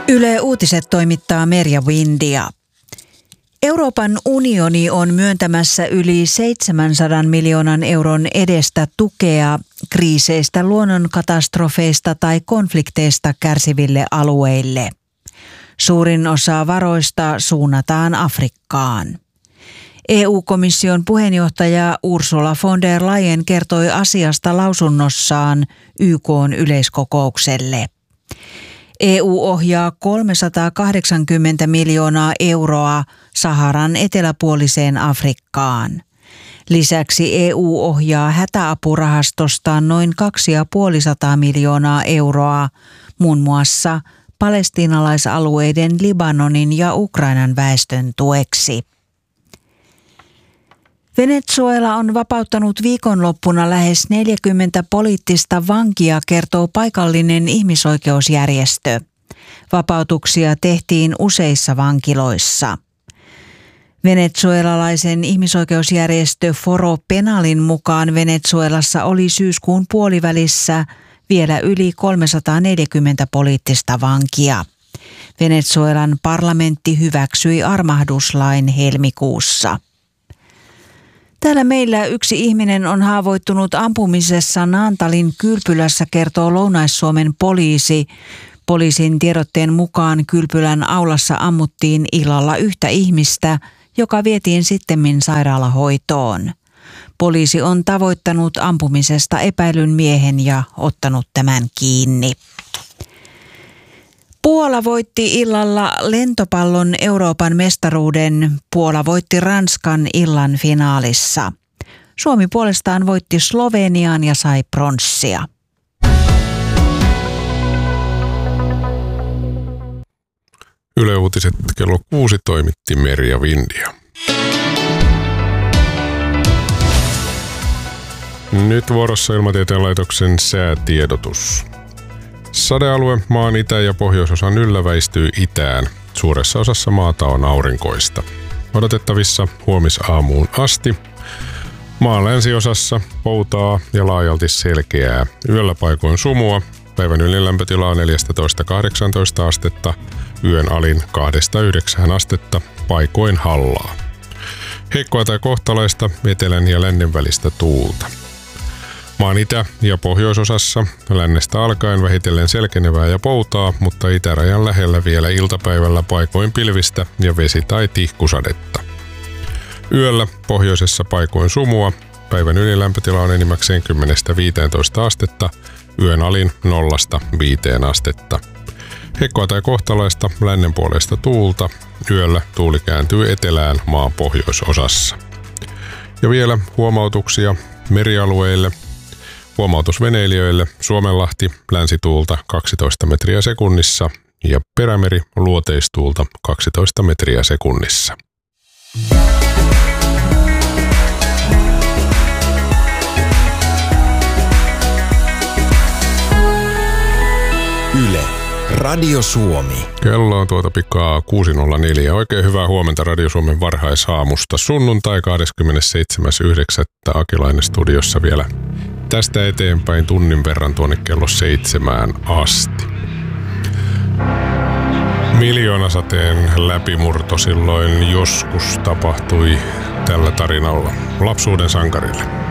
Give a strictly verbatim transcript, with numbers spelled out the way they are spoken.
Yle Uutiset toimittaa Merja Windia. Euroopan unioni on myöntämässä yli seitsemänsadan miljoonan euron edestä tukea kriiseistä, luonnonkatastrofeista tai konflikteista kärsiville alueille. Suurin osa varoista suunnataan Afrikkaan. E U-komission puheenjohtaja Ursula von der Leyen kertoi asiasta lausunnossaan Y K:n yleiskokoukselle. E U ohjaa kolmesataakahdeksankymmentä miljoonaa euroa Saharan eteläpuoliseen Afrikkaan. Lisäksi E U ohjaa hätäapurahastostaan noin kaksisataaviisikymmentä miljoonaa euroa muun muassa palestiinalaisalueiden, Libanonin ja Ukrainan väestön tueksi. Venezuela on vapauttanut viikonloppuna lähes neljäkymmentä poliittista vankia, kertoo paikallinen ihmisoikeusjärjestö. Vapautuksia tehtiin useissa vankiloissa. Venezuelalaisen ihmisoikeusjärjestö Foro Penalin mukaan Venezuelassa oli syyskuun puolivälissä vielä yli kolmesataaneljäkymmentä poliittista vankia. Venezuelan parlamentti hyväksyi armahduslain helmikuussa. Täällä meillä yksi ihminen on haavoittunut ampumisessa Naantalin Kylpylässä, kertoo Lounais-Suomen poliisi. Poliisin tiedotteen mukaan Kylpylän aulassa ammuttiin illalla yhtä ihmistä, joka vietiin sittemmin sairaalahoitoon. Poliisi on tavoittanut ampumisesta epäilyn miehen ja ottanut tämän kiinni. Puola voitti illalla lentopallon Euroopan mestaruuden. Puola voitti Ranskan illan finaalissa. Suomi puolestaan voitti Slovenian ja sai pronssia. Yle Uutiset kello kuusi toimitti Merja Windia. Nyt vuorossa Ilmatieteen laitoksen säätiedotus. Sadealue maan itä- ja pohjoisosan yllä väistyy itään. Suuressa osassa maata on aurinkoista. Odotettavissa huomisaamuun asti. Maan länsiosassa poutaa ja laajalti selkeää. Yöllä paikoin sumua. Päivän ylin lämpötila on neljätoista kahdeksantoista astetta. Yön alin kahdesta yhdeksään astetta. Paikoin hallaa. Heikkoa tai kohtalaista etelän ja lännen välistä tuulta. Maan itä- ja pohjoisosassa lännestä alkaen vähitellen selkenevää ja poutaa, mutta itärajan lähellä vielä iltapäivällä paikoin pilvistä ja vesi- tai tihkusadetta. Yöllä pohjoisessa paikoin sumua. Päivän ylilämpötila on enimmäkseen kymmenestä viiteentoista astetta, yön alin nollasta viiteen astetta. Heikkoa tai kohtalaista lännen puolesta tuulta. Yöllä tuuli kääntyy etelään maan pohjoisosassa. Ja vielä huomautuksia merialueille. Huomautus veneilijöille: Suomenlahti länsituulta kaksitoista metriä sekunnissa ja Perämeri luoteistuulta kaksitoista metriä sekunnissa. Yle, Radio Suomi. Kello on tuota pikaa kuusi nolla neljä. Oikein hyvää huomenta Radio Suomen varhaisaamusta. Sunnuntai kahdeskymmenesseitsemäs yhdeksättä Akilainen studiossa vielä tästä eteenpäin tunnin verran tuonne kello seitsemään asti. Miljoonasateen läpimurto silloin joskus tapahtui tällä tarinalla lapsuuden sankarille.